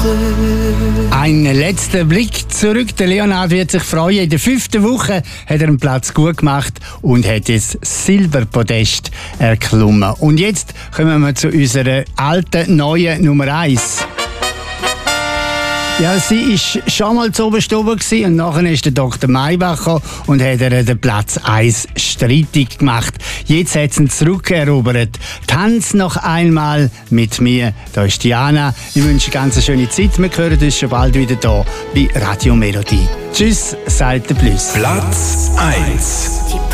Ein letzter Blick zurück. Der Leonhard wird sich freuen. In der 5. Woche hat er einen Platz gut gemacht und hat das Silberpodest erklommen. Und jetzt kommen wir zu unserer alten, neuen Nummer 1. Ja, sie war schon mal zu oberst oben und nachher ist der Dr. Maybach und hat ihr den Platz 1 streitig gemacht. Jetzt hat sie ihn zurückerobert. Tanz noch einmal mit mir. Da ist Diana. Ich wünsche eine ganz schöne Zeit. Wir hören uns schon bald wieder hier bei Radio Melodie. Tschüss, sagt der Plus. Platz 1.